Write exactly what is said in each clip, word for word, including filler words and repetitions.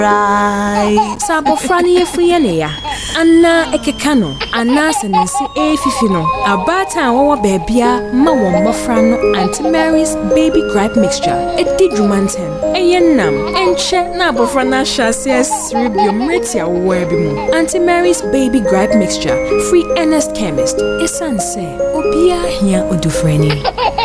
Right. Sabo frani efuyene ya. Anna ekekano. Anna senensi e fifino. Abata wawa bebia ma womba frano Auntie Mary's baby gripe mixture. It did romantem. Eyenam. Enche na bofrana shasias ribium retia webimu. Auntie Mary's baby gripe mixture. Free Ernest Chemist. Esanse. Obia hia odufreni.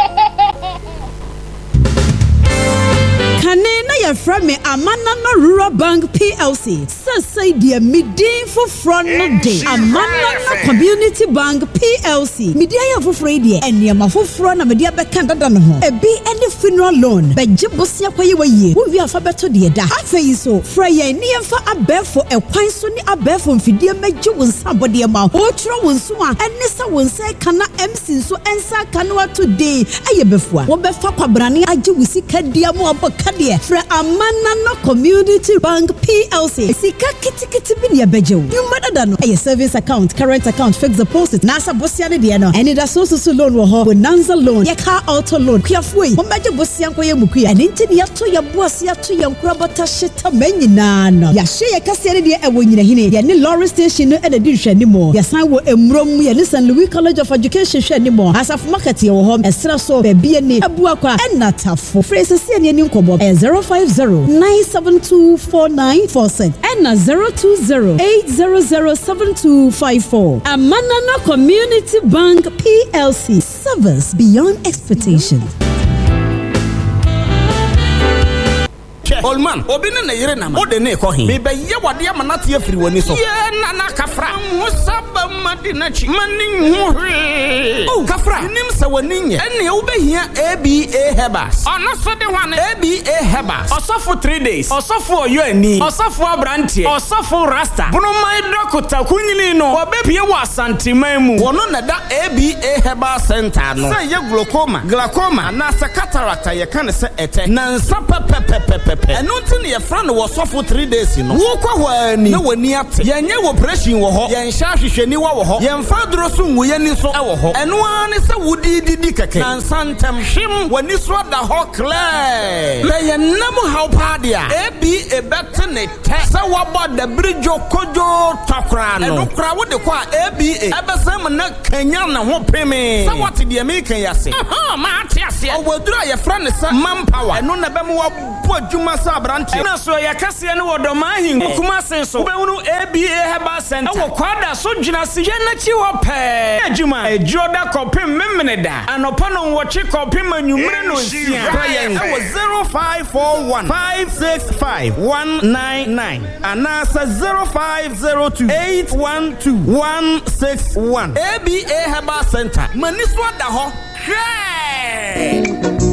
From me, Amana Rural Bank P L C. Say dear midday for front day. Amana Community Bank P L C. Midday for Friday and Yama for front of Media Becandano. A B any funeral loan. But Jibosia Kwaye, who we have for better dear. Half a so Freya near for a bear for a quine sunny a bear from Fidia Major when somebody amount. Otra will swan and Nessa will say Kana M so answer Canoa today. Aye before. What before Quabrani, I do see Kadiamo Bocadia. Amana Community Bank P L C. Sika kiti kiti bini ya bejo. You mother dano. A service account, current account, fixed deposit. Nasa bosiane diano. And it so so loan woho. Bonanza loan. Ya car auto loan. Kia fui. Mbaje bosian kwa ye mukuya. And inti ni yato ya bosi yato ya mkrabata shita menyi nano. Ya she ya kasi ya diya ewo nyina hine. Ya ni Lawrence Station no ene di shwe ni mo. Ya sanwo emromu ya ni Saint Louis College of Education shwe ni mo. Asaf market ya woho. Esra so bebiye ni. Ebuwa kwa ena tafu. Frese siya ni nkobo. E zero five zero nine seven two four nine four six and zero two zero eight zero zero seven two five four. Amanana Community Bank P L C. Service beyond expectations. Olman, obine na yire na ma. Ode ne ko hin. Me be ye wade amanate afiri wani so. Ye na na kafra. Musaba madina chi. Mani hwe. Oh, kafra. Nim se wani nye. Ene wo behia A B A Hebas. Ono so de wan A B A Hebas. Osofo three days. Osofo oyo ani. Osofo abrantie. Osofo rasta. Buno mai dokota kunyini no. Obepie wa santiman mu. Wono na da A B A Hebas center no. Say ye glaucoma, glaucoma na se cataract ye kan se ete. Na nsa pepepepepe. And nothing your friend was for three days, you know. Walk away, no one near Yan operation war, Yan Shashi, ni war, Yan Fadro soon, we any so our ho. And one is a woody didicake, and Santam Shim when you swat the hawk clay. Lay a number how pardia, a be a better net, so about the bridge of Kojo Takran, and no crowd with the choir, a be a Abasam and Kenyan and won't pay me. So what did the American say? Ah, Matias, I will dry a friend, manpower, and none of them will put you. Masa branche na so ya kase ne wodoma hin kuma senso be wonu A B A Herbal Center wo kwada so dwuna se ye na chi wo pe adwuma ejoda kopem memene da anopa no wo chi kopem anwumre no sia prayen zero five four one five six five one nine nine anasa zero five zero two eight one two one six one A B A Herbal Center maniswa da ho hwe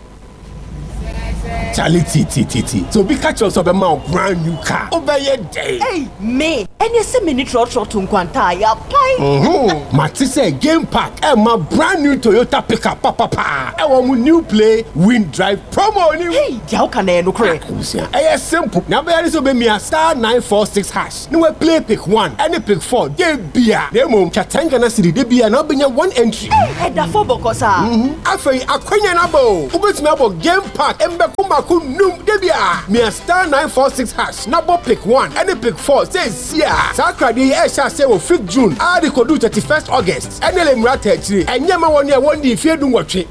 Charlie T T T T. So be catch us up a mount brand new car over your day. Hey, me. And you see mini trot trot to Quanta, ya pie. Oh, Matisse Game Park and my brand new Toyota pickup, papa, papa. I want new play, wind drive promo. Hey, how can I no crack? It's simple. Now, there is me a star nine four six hash. No play pick one, any pick four. They be a demo. Chatanga City, they be an open one entry. Hey, the four bocosa. I say, a queen abo. Who gets me about Game Park and Becuma. Num debia me a star nine four six hash number pick one any pick four says yeah sakradi e sha say o fifth June a de kodu thirty-first August any le mrata achiri enyema woni e won di fie du nwotwe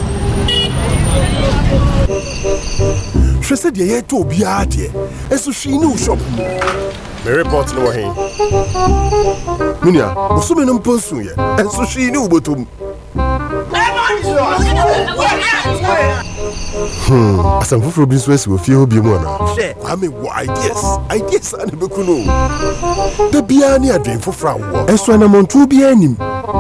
hwese de ye to obia de eso hwi ni shop me report no hin munia osume no mponsu ye eso hwi ni ubotom Hmm, as I'm for business with you, be one. I mean, ideas, ideas, and the Bekuno. The Biani are doing for Frau, and so I'm on two Bianim.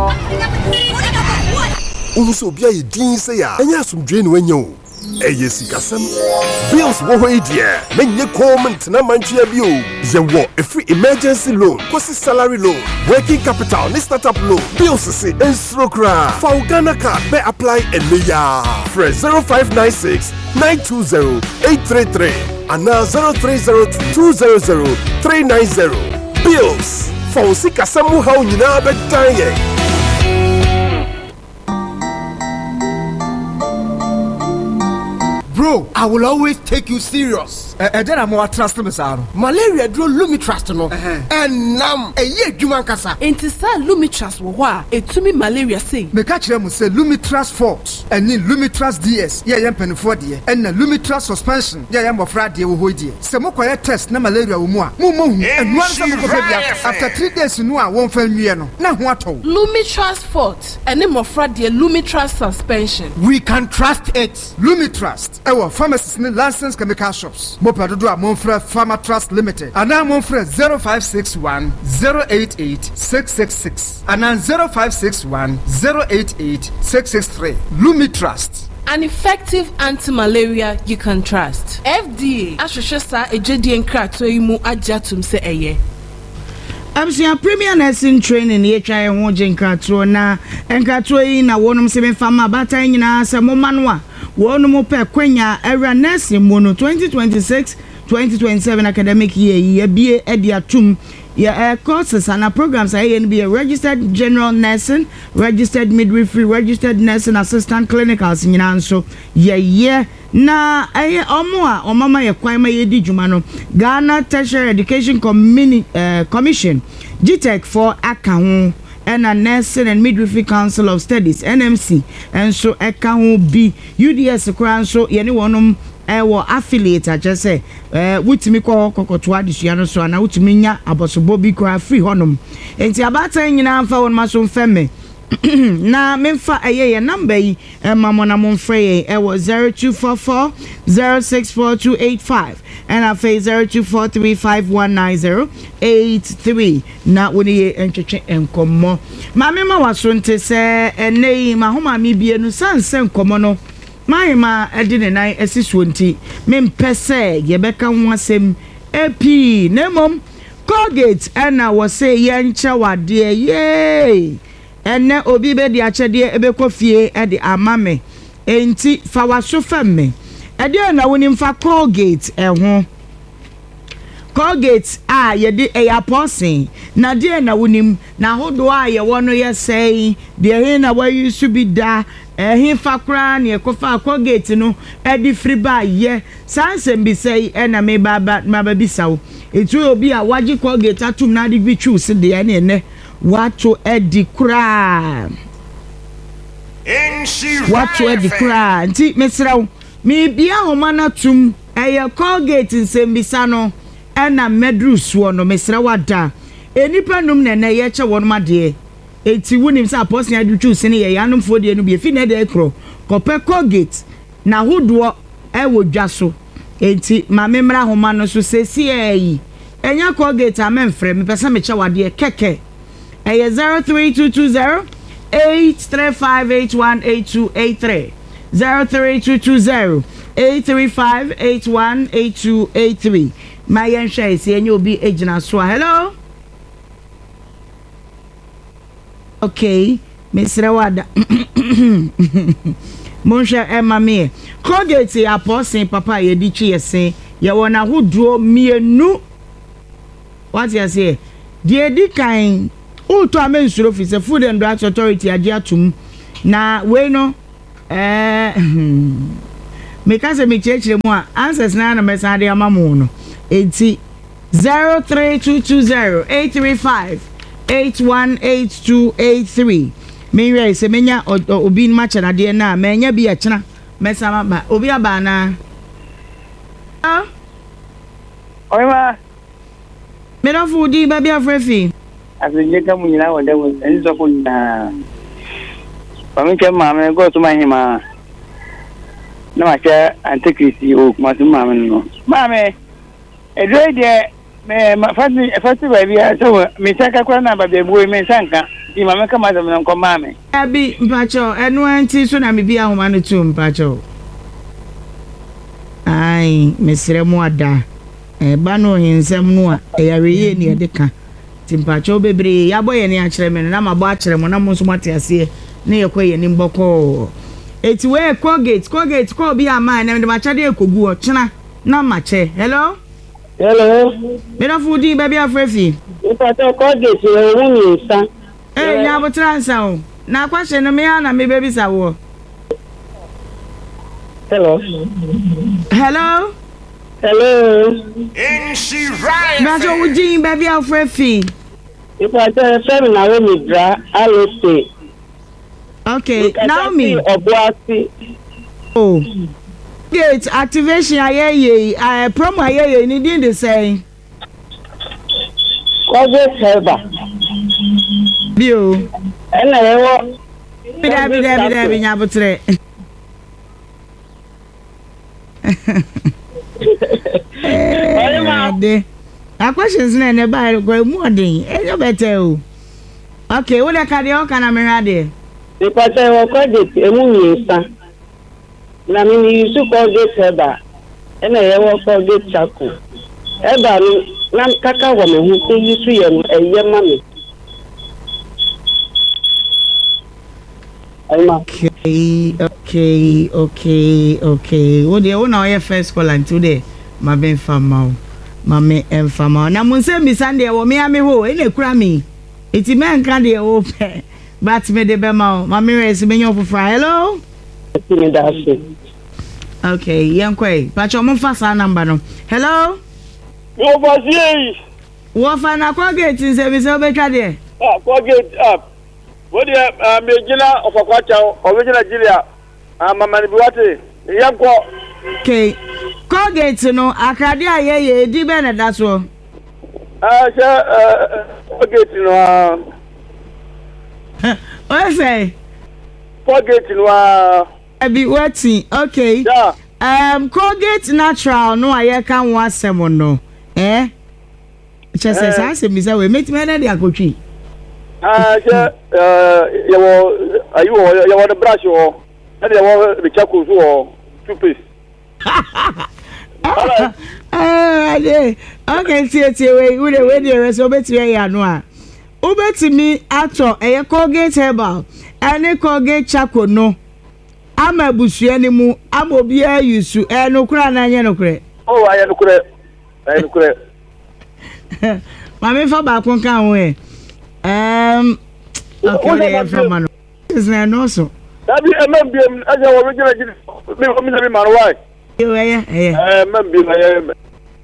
Also, be a dean say, and yes, some drain when you. Eh, yes, Cassam. Bills were idea. Make your comment, na manchia bio. The war, a free emergency loan, cost salary loan, working capital, ni startup loan. Bills say, and strokra. For Ghana card, may apply and may ya. Fresh zero five nine six nine two zero eight three three and now zero three zero two zero zero three nine zero. Bills. For sick as some how you know better. bro, I will always take you serious. Eh, then I'm more trust me, sir. Malaria draw Lumitrust no. And nam a year Juman Kasa. Enti sa Lumitrust wo wa etumi malaria say. Me catch them say Lumitrust Forte and then Lumitrust D S. Yeah, yam penifo de and Lumitrust suspension. Yeah, yam ofra de wo ho die. Se mo koye test na malaria wo mu a. Mo mo hu. And one some go after three days no a won fa nwie no. Na ho ato. Lumitrust Forte and then ofra de Lumitrust suspension. We can trust it. Lumitrust. Ewa pharmacists ni licensed chemical shops. Mo padodo a mo fra Pharmatrust Limited. Ana mo fra zero five six one zero eight eight six six six. Ana zero five six one zero eight eight six six three. Lumitrust. An effective anti-malaria you can trust. F D A ahwehwe sa ejedi nkrato yi mu agyatum se eye. Absia Premier Nursing Training ye twa ho nkrato na nkrato yi na wonum se me fama batan nyina se mo manwa wonum pe kwanya era nursing mu no twenty twenty-six twenty twenty-seven academic year ye bie edi atum yeah, uh, courses and programs are going to be a registered general nursing, registered midwifery, registered nursing assistant clinicals in Yanso. Yeah, yeah. Na aye omoa omama ye kwama ye di jumano Ghana Tertiary Education Communi- uh, Commission G T E C for akaho and a Nursing and Midwifery Council of Studies N M C and so akaho be U D S kran so ye ne wonum ewo affiliate I just say eh wutimi ko kokoto adisua no so ana wutimi nya abosobo bi kra free honum enti abata nyina amfa won maso mfeme na memfa eye ye number yi mamo na monfre ye ewo zero two four four zero six four two eight five and afa zero two four three five one nine zero eight three na woni ye entwetwe enkomo ma mema waso nte se enei ma homa mi bienu sanse enkomo no my ma edine nai esisuonti mempese yebeka ho asem epi nemom Colgate ana wo say yencha wade ye ene obi be di achede ebekọ fie e di amame enti fa waso femme e di na wonim fa Colgate e ho Colgate a ye di e aposin na di na wonim na hodo a ye wono ye say di he na wa yusu bi da eh hin fakra ne ekofa Colgate no e di free ba ye sansem bi say e na me baba maba bisawo etu obi a waji Colgate atum na di bi choose de ne ne wato e di kra wato e di kra nti mesrawo me bia homa na tum e ye Colgate nsem bisa no e na medru suo no mesrawo da enipa num ne ne ye che won ma de eti wunim sa apostle adu choose ne ye yanum fo de no bi fi ne de kro kope Colgate na hodo e wo dwa so enti ma memra homa no so sesi eyi enya Colgate amemfre me pesa me che wade keke eye zero three two two zero eight three five eight one eight two eight three zero three two two zero eight three five eight one eight two eight three my yen share se enyo bi ejina so hello. Okay, Mister Wada. Monsha Emma me. Colgate apostle papa ye di chi yesen. Ye wona hodro mienu. What you say? Die di kan uto amensuro fi se Food and Drugs Authority agi atum. Na we no eh me ka se me chechire mu a answers na na mesa de amamu no. Enti zero three two two zero eight three five eight one eight two eight three. Me we se menya obi match na de na menya bi e chena mesama ba obi aba na ah oima me na fudi ba bi afrefi asinje ka mu nyina wode wo enzo ko na ba me ke ma me go to ma hima na ma che antikrisi o kuma tu ma me no ma me e do de me fati fati ba bia so me saka kwa na ba be buo me sanka di mama kama za me nko mame abi mpacho enu anti so na me bia homa no tu mpacho ai mesre mu ada e ba no hinsem no a e yareye ne de ka ti mpacho bebre ya boye ne a kire me na ma bo a kire mo na mo so mate ase ne ye koye ni mboko eti we Colgate Colgate ko bi ama na me de ma chade ekogu o chena na ma che hello. Hello. Me na fudi baby afrefi. Ipa to Colgate e hu mi nsa. Eh nya bo transa o. Na kwashe no me na me baby sawo. Hello. Hello. Hello. In she right. That's what we're doing, baby. Alfred fee. If I tell you seven, I will withdraw. I will stay. Okay, Naomi. Oh. Gate activation. I hear I promo. I hear you. Need the same. Colgate Herbal. Bio. And I will. Bida bida bida bida nyabutre. Eh, a questions na ne ba go mu odin. E yo better o. Okay, what the card you can amere Because I will Colgate emu nsa. Na me ni use Colgate Herbal. And I will Colgate Charcoal. Herbal na kaka wo me hu se use ye no eye mame. Okay, okay, okay, okay. What the one our first call and today, my ben fama, my me en fama. Na munse mi Sunday wo me ame ho, e na kura mi. Iti men kan de o pe. But me de be ma, ma me resi me nyo fufra. Hello? Okay, yankwe. Pacho mo fa sa number no. Hello? Yo fasie. Wo fa na Colgate nse mi se obetwa de. Ah, Colgate up. What the uh, Megina of a quarter, original Gilia, and Mamma Buate, Yanko. Okay, Colgate, no, Acadia, ye, di bene, that's all. Ah, sir, Colgate, no. What I say? Colgate, no. I be waiting, okay. Yeah. Um, Colgate natural, no, I can't want someone, no. Eh? Just as I said, Miss Away, make me a good tree. Ah, sir, uh, you were, are you, you want a brush or, and you want the charcoal or toothpaste. Okay, see, see, wait, wait, wait, there is over to you, no. Over to me, actor, a Colgate Herbal, and a Colgate Charcoal, no. I'm a bush animal, I'm a beer used to, and no crown, and no credit. Oh, I am correct. I am correct. Mammy, for back one can way. Um, okay, from man. Is there also? That be a member as our original man. Why? You are, eh? I member.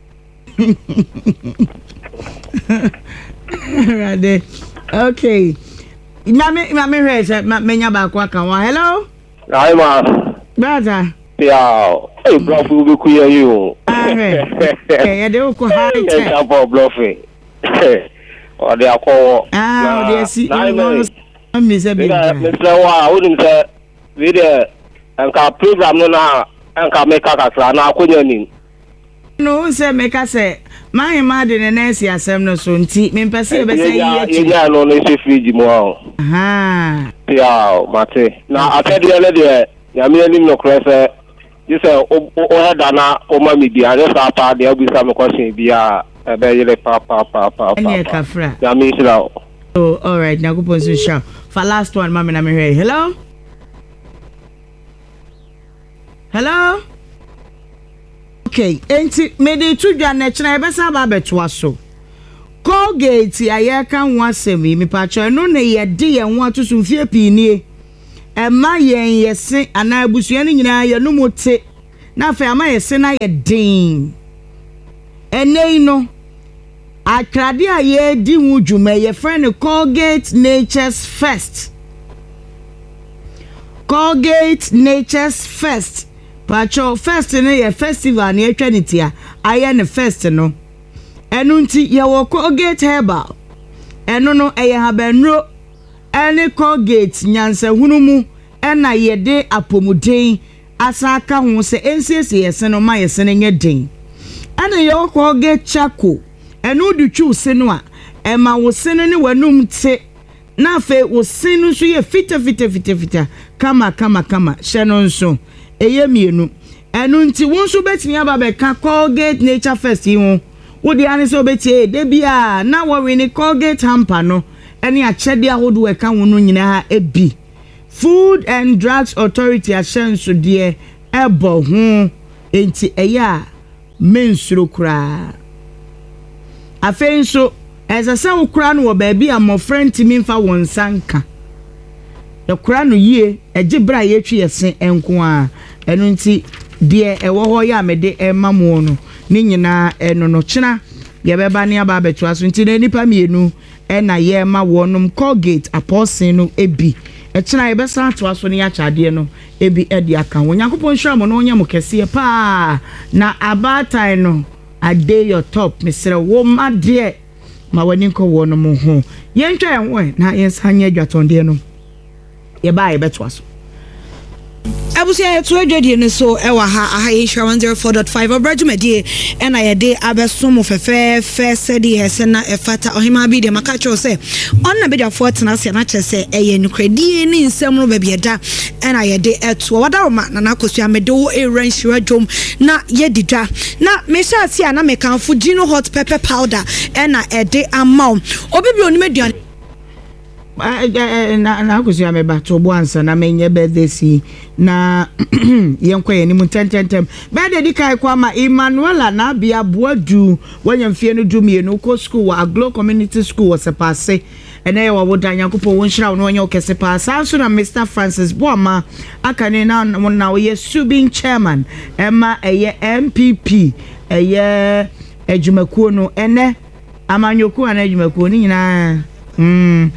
Right. Okay. Mammy, mammy, raise up, Manya Bakwaka. Hello? I'm a brother. Yeah, hey, bluff will be queer you. Okay, I don't go high. Yes, I'm bluffing. Or they are called. Ah, they see. I'm Miss Abby. Mister Wa, wouldn't say, video and car program now and can make a class now. Couldn't no, say, make us say, my mother and Nancy are some no soon. Tea, me, per se, yeah, no, no, it's a free more. Ah, yeah, Mate. Now, I tell you, other day, you're merely no crescent. You say, oh, oh, Dana, oh, mammy, dear, just after there'll be some question, be a very papa, papa, papa. Yeah, me, oh, all right, now go position. For last one, mammy, I'm here. Hello? Hello? Okay, enti me de tu dwa na kina e besa ba betwa so. Colgate aye kan wasemi me pacho no na ye de ye ho atoso mfie piinie. E ma yen yese ana abusua ni nyina ye no mote. Na fa ama yese na ye din. Enei no akrade aye di hu dwuma ye friend Colgate Nature's First. Colgate Nature's First. Pacho first no ye festival na etwanitia aye ne first no enu nti ye wo Colgate Herbal enu no eye habenro ene Colgate nyansa hunumu ena ye de apomuden asaka ho se ensiese ye se no ma ye se ne nyeden ene ye wo Colgate Charcoal enu du twu se no a ema wo se no ne wanum te na fe wo se no so ye fita fita fita fita kama kama kama hye no nso eye mienu enu nti wonso betini aba be ka Colgate Nature First yi ho wo de ane so betie de bia na wo we ni Colgate hamper no ene a chede ahodo e ka wono nyina ha ebi Food and Drugs Authority ashenso de ebo ho enti eye a mensuro kura afenso eza se wo kura no wo ba bia mo friend mi mfa won sanka yɛkora no yie ɛgye bra yɛtwi yɛse enko a ɛno nti deɛ ɛwɔ hɔ yɛ amede ɛma mo no ne nyinaa ɛno no kyena yɛbɛba ne aba abɛtoa so nti na nipa mienu ɛna yɛma wɔnom Colgate apɔsen no ebi ɛkyena yɛbɛsa atoa so ne yɛakyade no ebi ɛde aka wo Nyankopɔn hwɛ mo no onyɛ mo kɛse paa na abatan no ade your top mesrɛ wo ma deɛ ma wani nkɔ wɔ no mo ho yɛntwa yɛn ho na yɛnsa nyɛ adwatondeɛ no yɛba yɛbɛtoa so abusia to adwadie ne so e wa ha aha Asia one oh four point five obrajumedie e na yede abesom fefe fe sedi hese na efata ohima bi de maka cho se on na bediafo tena se na che se eye nukredie ne nsem ro ba bieda e na yede eto wadaroma na na kosua mede wo eran shira dwom na yedidwa na me sha se na me kanfo Gino hot pepper powder e na ede amaw obi bi onime duane na na akusia me ba to bo ansa na menye birthday si na yenkwa ye ni mu tententem birthday di kai kwa ma Emmanuela na bia boadu wanya mfie no dumie no ko school wa Aglo Community School was passe ene ye wa woda Nyankopɔ won hira no wanya okese pa sanso na Mister Francis Boama akane na na ye subing chairman Emma eye M P P eye ejumakuo no ene amanyoku ana ejumakuo ni nyina mm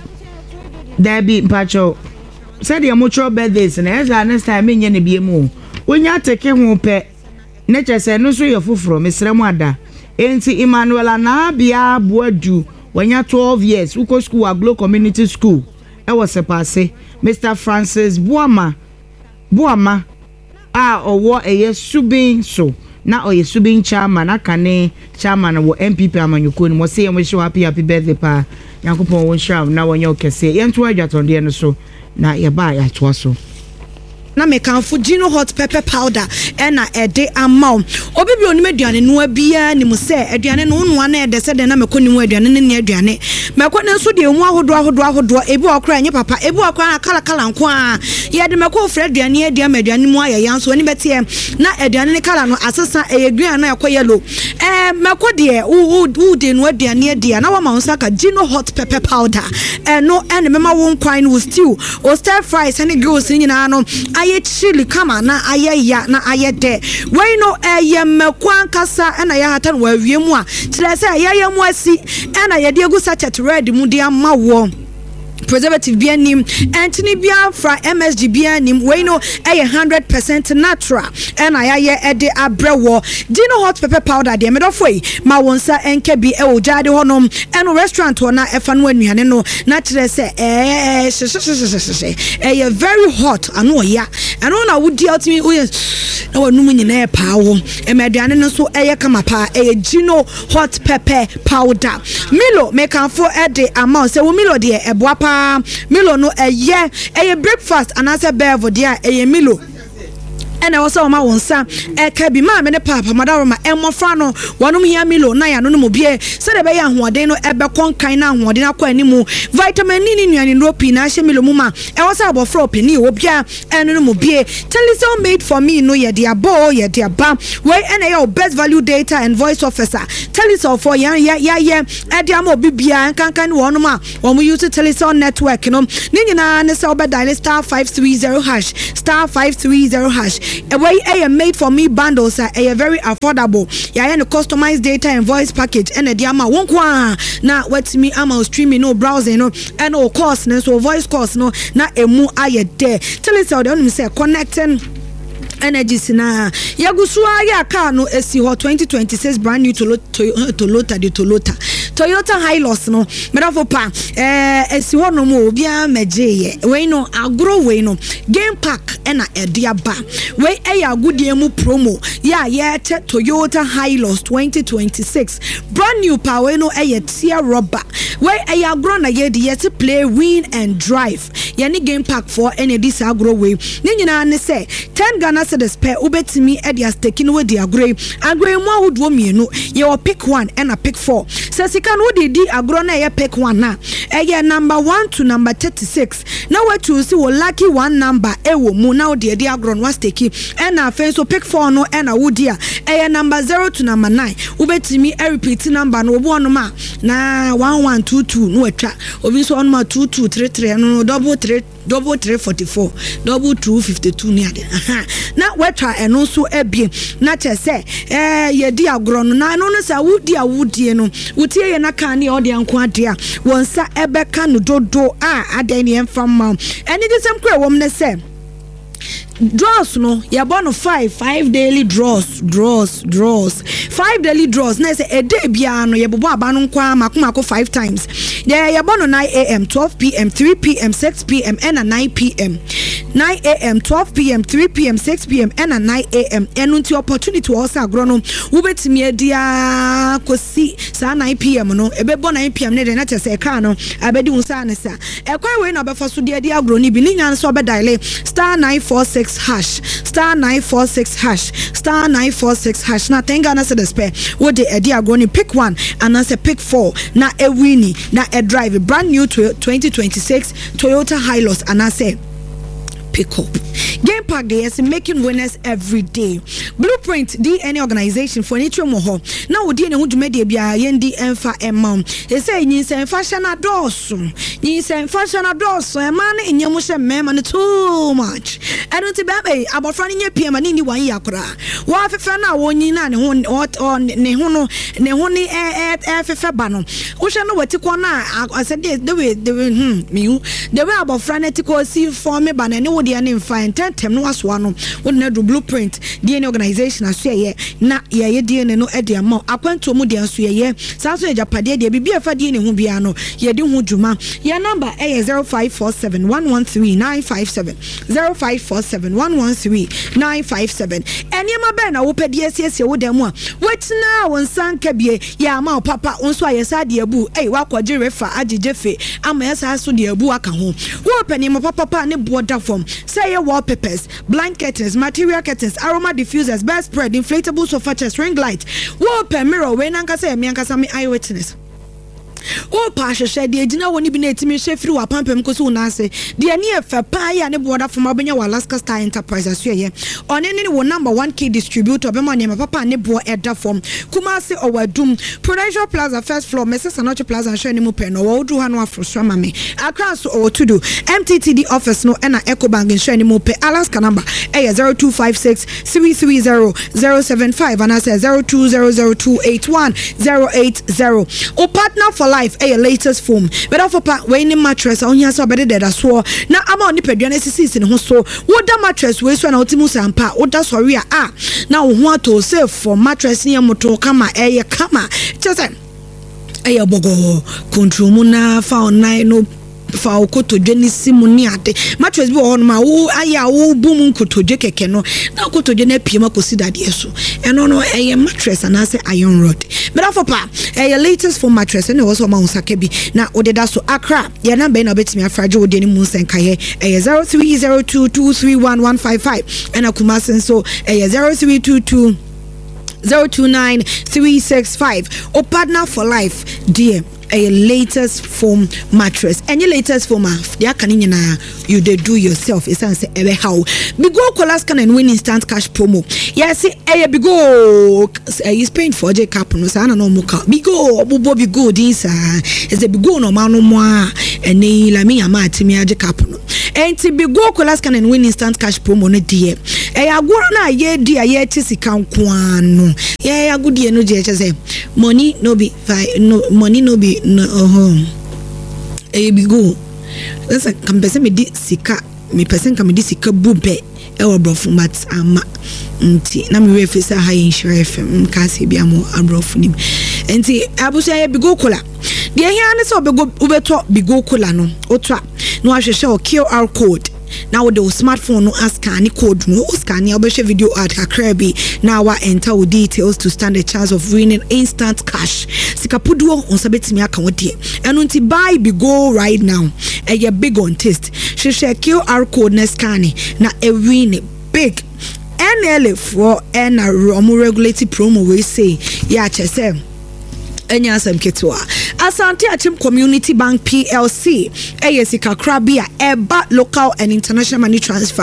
Debbie Pacho said your mutual birthdays and as I next time in any BMO. When you take him pet, nature said no so your fufro, Miss Ramada. Ain't Emmanuela na bia boadu when you're twelve years, who go school Aglo Community School. I was a passe, Mister Francis Boama Boama ah or what a yes subing so. Na oye subing chairman akane chairman wo M P P amanyuko ni mo say we show happy happy birthday pa Nyankopɔn won shraw na wonye okese yento adwatonde no so na ye ba ya toa so na me kanfo Gino hot pepper powder e na ede amaw obi bi onime aduane no abia ni mu se aduane no no na ede se de na mekɔ ni mu aduane ne ne aduane mekɔ ne so de hu ahodo ahodo ahodo ebi okra nye papa ebi okra na kala kala nko a ye de mekɔ ofra aduane aduane ma aduane mu aye yan so oni betie na aduane ne kala no asesa eye green na yakɔ yellow eh mekɔ de u u de no aduane adia na wa ma unsa ka Gino hot pepper powder eh no ene mema won kwan wo stew o stir fries ene girls nyina no aye chili kama na aye ya na aye de we no eye mekwan kasa ena ya hata no awie mu a kire se ya ya mu asi ena ye de egu sachet red mu de amawo preservative bi anim antini bia fra M S G bi anim we no eh one hundred percent natural and I ye ede abrewo Gino hot pepper powder de medofo yi ma wonsa enke bi e ojade honom eno restaurant ho na efa no anuane no na kire se eh eh very hot ano ya eno na wudi ultimi we na wanum nyina e paawo e meduane no so eh kama pa eh Gino hot pepper powder Milo make am for ede amount se wo Milo de eboa Milo no eye eye breakfast and as a bevo dia eye Milo ena wosa ma wonsa e ka bi ma me ne papa madaroma e mofra no wonom hia Milo na ya no no bie se de be ya hoɔden no e be konkan na hoɔden akɔ animu vitamin ni ni nuane no pi na hye Milo mu ma e wosa abofra opini wo bia eno no mo bie Telecel made for me no ye dia bo ye dia ba we ena your best value data and voice officer Telecel for ya ya ya e dia ma obi bia kankan wonom a wo mo use Telecel network no ni nyina ne se obe dial star five three zero hash star five three zero hash a way a made for me bundles are a very affordable ya yeah, customized data and voice package and a diama won kwa na what me am streaming no browsing no and no course no so voice course no na emu aye there tell us how they say connecting energy sina yagusua ya car no esi ho twenty twenty-six brand new Toyota Toyota de Toyota Toyota Hilux no medafo pa eh esi ho no mo bia meje we no agro we no game park ena edia ba we eya agudie mu promo ya ye te Toyota Hilux twenty twenty-six brand new pa we no eye tia rubber we eya agro na ye de to play win and drive ye ni game park for ene dis agro we ni nyina ne say ten Ghana the spare ubetimi edia staking we di agro agro mu ahodo mienu ye o pick one and a pick four so sika no di di agro na ye pick one na eye number one to number thirty-six na we choose wo lucky one number e wo mu na di di agro no stake and na fe so pick four no and a wodi a eye number zero to number nine ubetimi e repeat number no obo no ma na one one two two no atwa obi so on ma two two three three no double three double three forty four double two fifty two ni ade aha na wetwa eno so ebie na che se eh ye di agro no na no no sa wudi awudie no wutie ye na kan ne ode anko ade a wonsa ebeka no dodo a ade ne emfam eni gisem kra wom ne se draws no ya born five five daily draws draws draws five daily draws na say a day bia no ye bobo aba no kwa makomako five times ya ya born nine a m twelve p m three p m six p m and nine p m nine a m twelve p m three p m six p m and nine a m enu nti opportunity also agro no wo betimi adia kosi sa nine p m no ebe bo nine p m ne de na tese ka no abedi unsa ne sa ekwa we na befa so de adia agro ni bi ni nyan so be dial star nine four six hash star nine four six hash star nine four six hash na tenga na se the spare what the adia agro ni pick one and na say pick four na e winnie na e drive brand new to twenty twenty-six Toyota Hilux and I say pick up. Game Park Day is making winners every day. Blueprint D any organization for nature moho. Now we didn't want to make the yendi enfa emam. They say you say fashion adosu. You say fashion adosu. A man in your musha mem and too much. I don't see baby about finding your P M and in one yakura. What if I now one yina and one what on Nehono Nehoni air air febano. Which I know what to corner. I said the way the way hmm me the way about franetical see for me but I know the name fine ten tem no aso ano won na do Blueprint D N A organization aso ye na ye ye D N A no e de am akwanto mu de aso ye sa so ejapade de bibia fa D N A ho bia no ye de ho dwuma ye number e zero five four seven one one three nine five seven zero five four seven one one three nine five seven eniema be na wo pede asiesie wo dem a wetina won sanka bie ya ma papa onso ayesa de abu eh wakwaje refa ajejefe ama yesa so de abu aka ho wo penima papa ne border form say wallpapers, blanket curtains, material curtains, aroma diffusers, bed spread, inflatable sofa chairs, ring light, wallpaper mirror. When I say me, I can say me eyewitness. Oh, Pasha said, the dinner won't be native me chef through a pump and cosuna say, the near for pie and a border from Albania, Alaska Star Enterprises. On any one number one key distributor, Bemani, my papa, and a boy at that form. Kumasi or Doom, Prudential Plaza, first floor, Missus Anoche Plaza, and Shani Pen, or do Hanwa for Swamami. Across or to do M T T D office, no, and Echo Bank in Shani Mope, Alaska number A zero two five six three three zero zero seven five, and I say zero two zero zero two eight one zero eight zero. O partner for life a latest foam better for pa when mattress on here so better that as well now I'm on the pedrian season who so what the mattress we so na otimus ampa what that's sorry ah now want to save for mattress near moto kama eh kama just eh bogo control muna fa online no fa okotodwe ni simu ni ade mattress bi won ma wo aya wo bum nkotodwe keke no na okotodwe na piem akosi dade eso eno no eye mattress and say iron rod but for pa eye latest for mattress and also ma unsake bi na odeda so akra ye number na betimi afraje wo de ni mu nsenka ye eye zero three zero two two three one one five five and akuma senso eye zero three two two zero two nine three six five o partner for life dear a latest foam mattress any latest foam they are can you they do yourself it's say ever how bigo Kolaskan and win instant cash promo yes eh bigo is paying for J cap no say na no muka bigo obobo bigo din sa is the bigo no ma no mo and la me ama atimi J cap no enti bigo Kolaskan and win instant cash promo no die eh agoro na ye di aye tisika nkoano ye agudie no je say money no be no money no be no oh eh bigo let's say can person me di sika me person can me di sika bube e wo brofu mat ama nti na me we fisa high insurance fm ka se bia mo abrofu nim enti abuso ya bigo kola de hia ne so bego ubeto bigo kola no otwa no ahwehwe o Q R code now the smartphone no scan code no scan ya obeshe video ad kakrebi now wa enter with details to stand a chance of winning instant cash sikapuduo on sabetimi aka wodie eno nti buy bigo right now e ye big on taste hwehwe Q R code na scan na e win big N L for and a regulatory promo we say ya chese enya asem ketwa Asante Achim Community Bank P L C A S I Kakrabia Eba local and international money transfer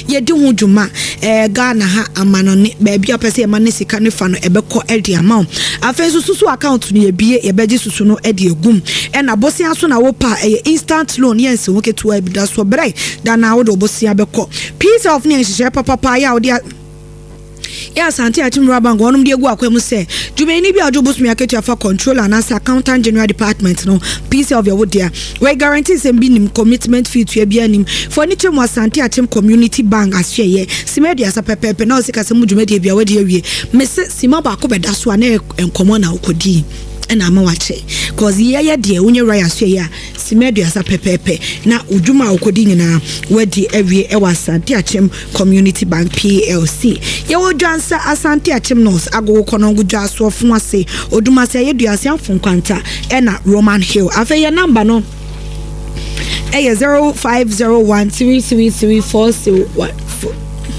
ye di ho dwuma eh Ghana ha amanone ba bia pese ye mane sika ne fa no ebekọ edi amount afen so susu account no ye bie ye beje susu no edi egum e na bosia so na wo pa eh instant loan ye nse wo ketu e bida so bre da na wo do bosia bekọ piece of ne hihye papa pa ya wo dia ya santi ati mraba ngo onum de egu akwem se jumeni bi adobus me aketu afa control and as accountant general department no piece of your wood there we guarantee sem bi nim commitment fee to bia nim for ni twem asante atim community bank asye ye simedi asa pepepe na o sika sem jumedi bia we de awie me se sima ba ko beda so na enkomo na okodi and ama wache cause ye ye de unye raya so ye simedu asa pepepe na udwuma okodi nyina wadi awie e wasante achem community bank P L C ye wodwansa asante achem nos agogo kono gudwa so fun ase oduma se ye duase afun kwanta e na Roman Hill afa ye number no e zero five zero one three three three four zero one four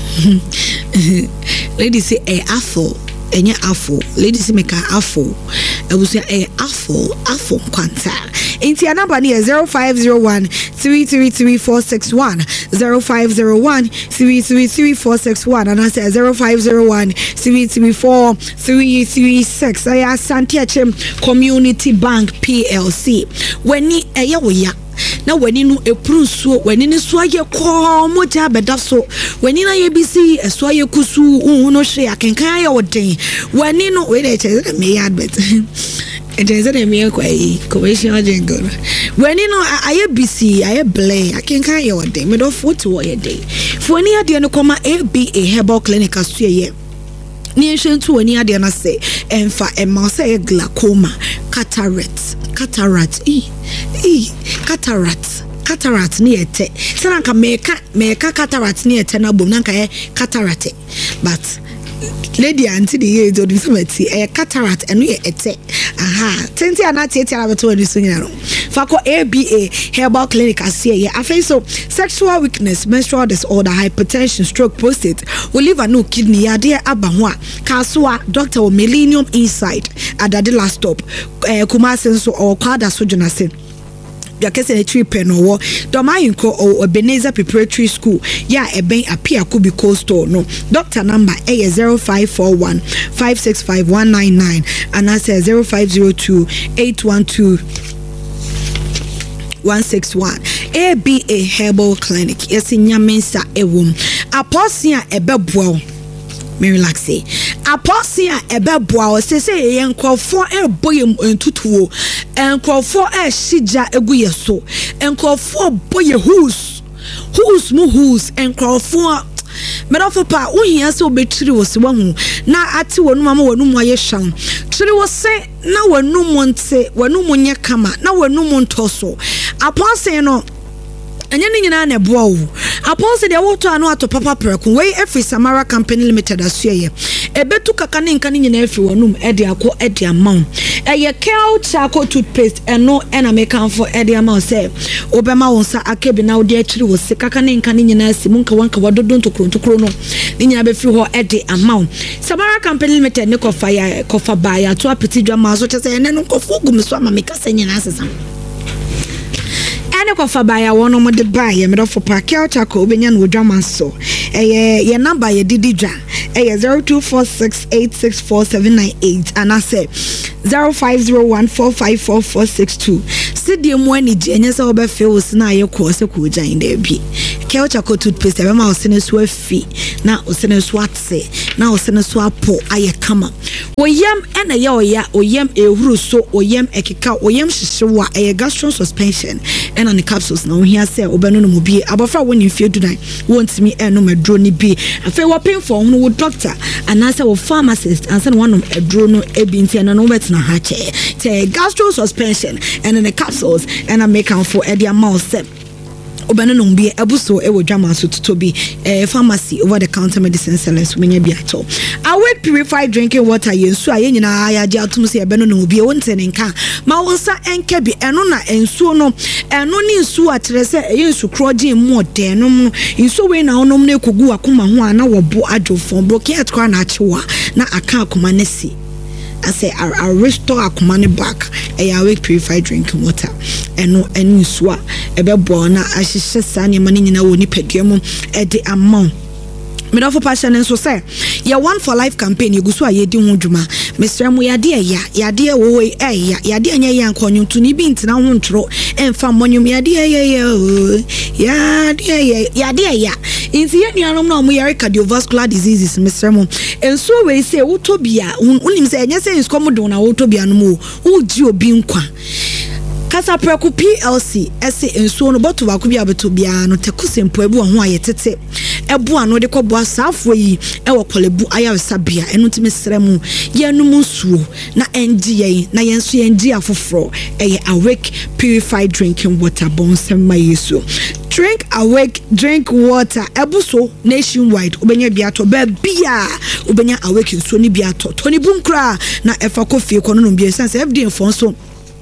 ladies say e afo enye afo ladies make afo ebusia e afo afo kwanta inti anamba ni zero five zero one three three three four six one zero five zero one three three three four six one and I say zero five zero one three three four three three six I Asante Achem Community Bank P L C weni eye wo ya na wani no epru so wani ni so aye ko mo ja beda so wani na ye bisi eso aye kusu hu no hwe akenkan aye woden wani no we dey che me yard bet it is a me ko ayi commercial jingle wani no aye bisi aye blay akenkan aye woden me do foto wo ye dey for ni ade no koma A B A herbal clinic aso ye ni ehwentu wani ade na se emfa emma se glaucoma cataract cataract e e cataract cataract ni ete sanka meka meka cataract ni ete na bom nanka e cataract but lady auntie the year do something e cataract enu ye ete aha tenti anati ete abeto wani so nyina no fako A B A herbal clinic asie ye afen so sexual weakness menstrual disorder hypertension stroke prostate liver no kidney yade aba ho a kasoa doctor o Millennium Inside adade last stop eh Kumasi so o kwada so junase ya kese ne trip no wo domayinko o Ebenezer Preparatory School ya eben apia kubi coastal no doctor number e zero five four one five six five one nine nine and I say zero five zero two eight one two one six one A B A herbal clinic yes nyamensa ewom aposia ebeboa me relax e aposia ebeboa o se se ye nkofo eboye entutuo enkofo e shija egu yeso enkofo boye who's who's mu who's enkofo medofo pa uhia se obetiri wo se wahu na ati wonu mama wonu mu aye hwan tiri wo se na wonu mu nte wonu mu nye kama na wonu mu ntoso aposia no anya ni nyina na eboa wo aponse de woto anu ato papa preko we every Samara Company Limited asuye ebetu kaka ne nka ni nyina every wonum e de akọ e de amount eye kel charcoal toothpaste eno ena make am for e de amount say obema wonsa akebi na odi akiri wo se kaka ne nka ni nyina asimu nka wanka wadodo ntokro ntokro no ni nyina be free ho e de amount Samara Company Limited ne ko fire ko fa ba ya to apeti dwama so chese ene no ko fogu so ama meka se nyina asesa ene ko fa ba ya wono mo de ba ye me do for park out ko obenya no dwama so eh ye number ye didi dwa eh zero two four six eight six four seven nine eight and I say zero five zero one four five four four six two sidie mo ani je enye se oba fe wo sina ye ko se ko jan da bi kelcha ko toothpaste be ma wo sene so afi na wo sene so atse na wo sene so apo aye kama oyam ena ye oya oyam ehuru so oyam ekeka oyam hihyewa eh gastro suspension ena ne capsules na wo hia se obenu no mo bi abofra woni fie dudan wont mi eno medro ni bi afi wo pay for no doctor and answer wo pharmacist and say one of edro no ebi ntia na no bet na ha che te gastro suspension and in the capsules and I make am for edia mouse obano no bi ebuso e wo dwama so to be eh pharmacy over the counter medicine sellers menya bi ato awake purified drinking water yensu aye nyina ya ja atum se ebeno no bi wonte ne nka ma wonsa enke bi eno na ensuo no eno ni nsu atere se yensu kroje mu odenom no nsu we na onom na ekogu akoma ho ana wo bo adwofon broken at kwa na achewa na aka akoma ne si I say I, I restore akumane back a awake purified drinking water eno eni so a ebebo na ahyehye saa ne ma ne nyina wo nipadua mu e de amount me don't for passion and so say ya one for life campaign you go so ayedi ho dwuma Mister Mu yade ya yade wo we eh ya yade anya ya nkonnwu to ni bi ntina ho ntro emfa monyum yade ya ya yade ya yade ya inti ye nuanom na mo yare cardiovascular diseases Mister Mu enso we say wotobia unim say enye say inskom do na wotobia no mu wo ji obi nkwa Kasa Preku P L C ese enso no boto ba ko bia beto bia no tekusempo ebu ho ayetete ebu ano de ko bo asafo yi e wo kolebu ayawesa bia eno ntime sremu ye no musuo na enji ye na yenso yenji afoforo eye Awake purified drinking water bonsem ma yesu drink Awake drink water ebuso nationwide obenya bia to ba bia obenya Awake nso ni bia to to ni bunkra na efa kofi ko no no bia sense F D N so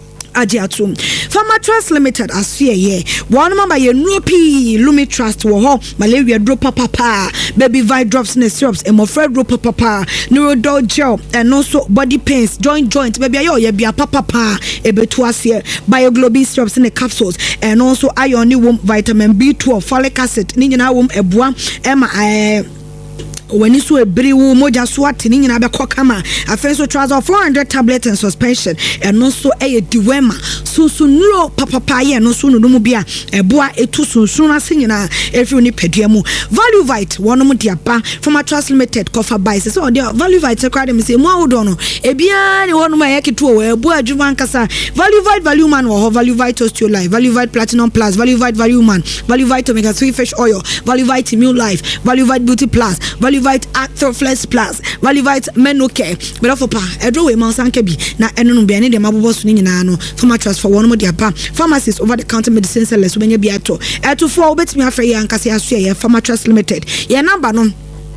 Ajiatum Pharma Trust Limited asfie ye one mama ye Nupi Lumi Trust wo ho malaria drop papa baby vi drops and syrups and mofred drop papa neurodol gel and also body pains joint joint baby ayo ye bia papa pa ebetu ase bioglobin syrups and capsules and also iron wom vitamin B twelve folic acid ni nyina wom eboa ema eh when you saw a brew moja swati ni nyina be kokama afenso trouser four hundred tablets and suspension and also a diwema sunsu nuro papa pa ye no so no mu bia eboa etu sunsu na senyina every ni pedua mu value vite one mu dia ba from a trust limited cover buy so dia value vite kwade me say mu awodo no ebia ni one mu ayeketu o eboa adwuma nkasa value vite value man wo value vite osteo life value vite platinum plus value vite value man value vite omega three fish oil value vite immune life value vite beauty plus value Valuvite Acthroflex Plus, Valuvite Menoke, but of a pa, a draw a Monsanke be, na enu be any de mabubo swinging ano, for mattress for one more dia pa, pharmacists over the counter medicine sellers when you be at all. At two four bets me after yan Cassia Suya, Pharma Trust Limited. Ya number no.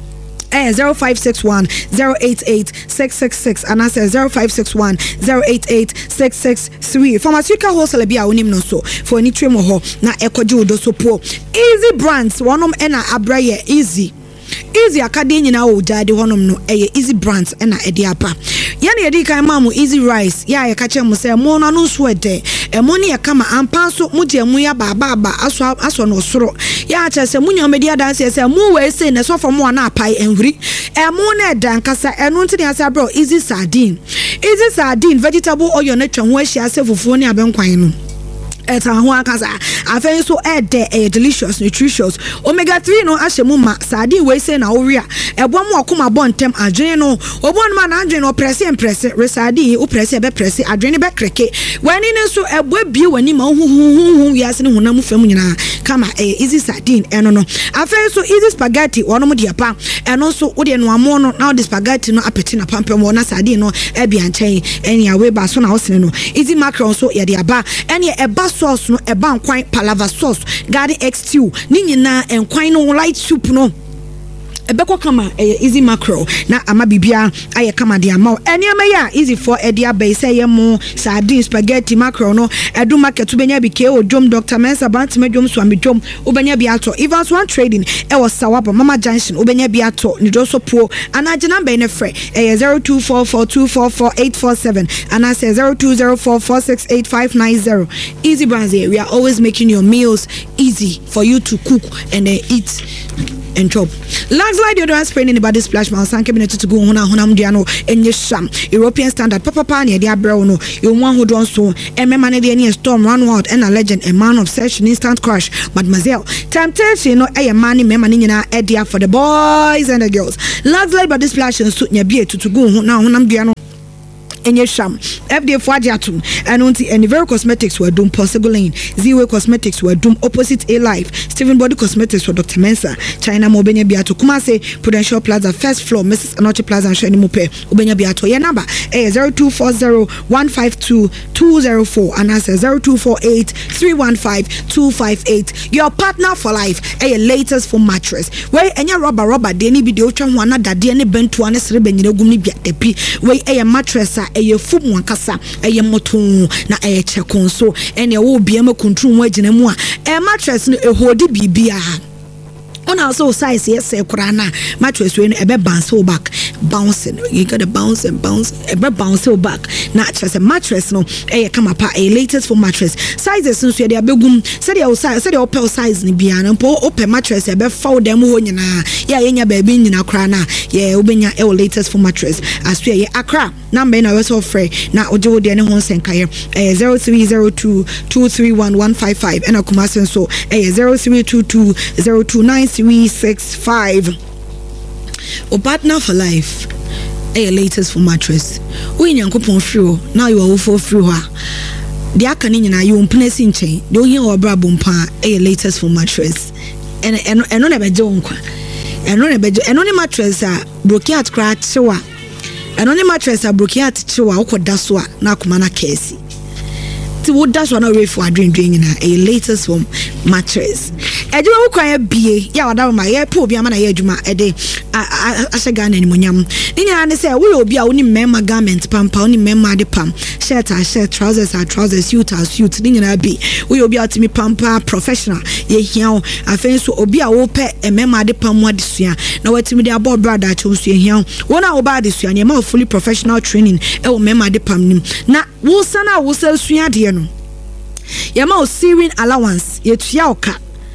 Eh, zero five six one zero eight eight six six six and I say zero five six one zero eight eight six six three. Pharmaceutical wholesale be a unim no so for any trim ho na ekoji do so po. Easy brands one um ena abraye easy. Easy akade nyina o jade honom no eye easy brands na ede apa ya na edi kan mamu easy rice ya ya kache mu se mo no no so ede e mo ne ya kama ampa so mu je mu ya baba baba aso aso no soro ya acha se mu nyomedi adanse se mu we se ne so for mo na apai enhuri e mo na eda nkasa enu ntini asa bro easy sardine easy sardine vegetable oil na twa ho ahia se fufuo ne abenkwan no eta ho akasa afen so e de e delicious nutritious omega three no ahyemu ma sardine we say na oria ebo mo akoma bontem adwene no obon ma na adwene no press and press resardine o press e be press adwene be kreke wani ne so ebo bie wani ma hu hu hu wiase ne honam fam nyina kama e easy sardine eno no afen so easy spaghetti wono mo dia pa eno so wo de no amo no na the spaghetti no apeti na pampem wo na sardine no e bia nchen eni awe ba so na hosene no easy macron so ye de aba eni e ba sauce no e ban kwan palava sauce garden egg stew ni nyina enkwan no light soup no ebeko kama eh, easy mackerel na ama bibia aye kama de ama eniema ya easy for edia be say yemo sardine spaghetti mackerel no edu market ubenya bi ke odom Doctor Mensa Bant medom so amedom ubenya bi ato Evans One Trading e was Sawaba Mama Junction ubenya bi ato ni do so po anaje number ne frɛ eh zero two four four two four four eight four seven and I say zero two zero four four six eight five nine zero. Easy brands here, we are always making your meals easy for you to cook and uh, eat and chop. Lags like the other spray in the body splash man sanke binete to go hona honam diano enye sham European standard papa pa ne dia bro no you one who don so emema ne dia ne storm run wild and a legend a man of session instant crush mademoiselle temptation no eh man ne mema ne nyina e dia for the boys and the girls. Lags like body splash so nya bie to go hona honam diano enye sham F D A for ajatum and unti Anivero Cosmetics were doom possible lane Zero Cosmetics were doom opposite A Life Stephen Body Cosmetics for Doctor Mensa China Mobenya Biato Kumase Prudential Plaza first floor Missus Anochi Plaza and Shani Mupe Ubenya Biato your number eh zero two four zero one five two two zero four and answer zero two four eight three one five two five eight. Your partner for life eh latest for mattress where enya rubber rubber de ni bi de otwa ho anada de ne bentu ane sere benyina gum ni bia de pi where eh mattress eye fum wankasa eye moton na eye chekon so ene wo bia ma kontro mu agina mu a e mattress no e hodi bibia on also size yes kurana mattress when ebe bounce back bouncing you got to bounce and bounce ebe bounce back na just a mattress no eh come up a latest for mattress sizes so they abegum said you size said you open size ni bia no po open mattress ebe fold them ho nyina ya yenya baby nyina kra na yeah obenya e latest for mattress as we Accra number na we so free na oje wo de ne ho senkaye eh zero three zero two two three one one five five and Kumasi so eh zero three two two zero two nine three six five. O partner for life eh latest for mattress we nyankopon free now you are for free ha de aka ni nyina you mpnesi nchen de ohin obra bompa eh latest for mattress and and eno na beje onkwa eno na beje eno ni mattress a brokiat crack chewa eno ni mattress a brokiat chewa ukoda so a na akoma na kesi ti wo dash one away for dream dream na a latest form mattress eduma wo kwan bie ya wada ma ye po bia ma na ye eduma ede ahye Ghana ni monyam ninya ne say wo obi a woni memma garment pampa woni memma de pam shirt a shirt trousers a trousers suit a suit ninya na bi wo obi a timi pampa professional ye hiao afen so obi a wo pe e memma de pam wa de sua na watimi de abo brother a cho sua hiao wona wo ba de sua ne ma fully professional training e wo memma de pam nim na wo sana wo sa sua de no yama o sewing allowance yetua oka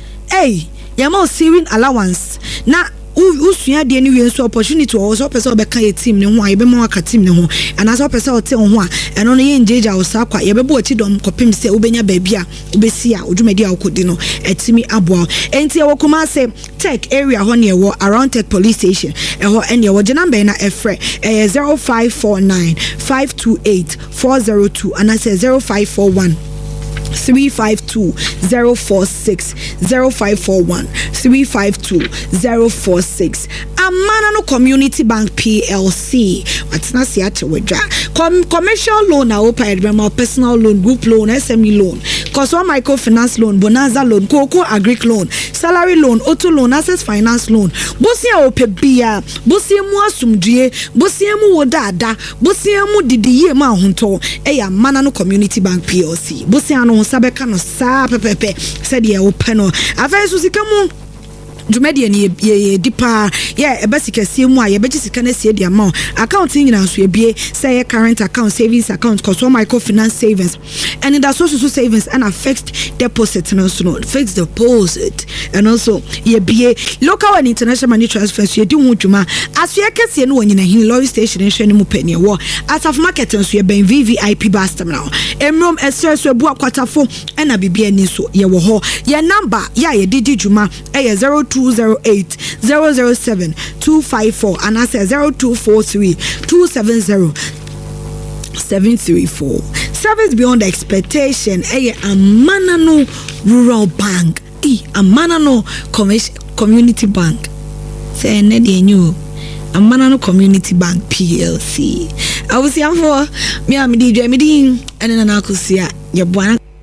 eh yama o sewing allowance na usua de ni wen so opportunity o so person be kan ye team ne ho a ye be ma aka team ne ho ana so person o te ho a eno no ye njeja o sa kwa ye be bo chi dom kopim se ubenya baabia ubesi a odwumadi a okodi no etimi aboa enti e wo kuma se tech area ho ne wo around tech police station e ho ene wo number na efre eh zero five four nine five two eight four zero two and I say zero five four one three five two zero four six zero five four one three five two zero four six. Amana Community Bank P L C. What's not see at withdraw? Com commercial loan na open my personal loan, group loan, S M E loan, Cosmo microfinance loan, bonanza loan, cocoa agric loan, salary loan, auto loan, access finance loan. Bosia ope bia, bosia mu asumdue, bosia mu wodada, bosia mu didiye ma hunto. Eya Amana Community Bank P L C. Bosia no sabeka no sa pepepe said ye open no afa so sika mu dwumade ne ye dipa ye ebasika sie mu a ye beji sika na sie dia ma account nyina so ebie say current account savings account Cosmo microfinance savings and that so so savings and a fixed deposit no so no fixed deposit and also ye bie local and international money transfers ye di hu dwuma aso ye kese no nyina hin lorry station hwe ne mu pani wo as of market so ye ben V V I P bastam now emrom express so bu akwatafo and a bibia ni so ye wo ho ye number ya ye didi dwuma e zero two zero eight zero zero seven two five four and I say zero two four three two seven zero seven three four. Service beyond expectation. Eh, Amana no Rural Bank. Eh, Amana no Community Bank. Say ne de new. Amana no Community Bank P L C. I was here for me. I'm D J. Me din. And then I could see ya. Your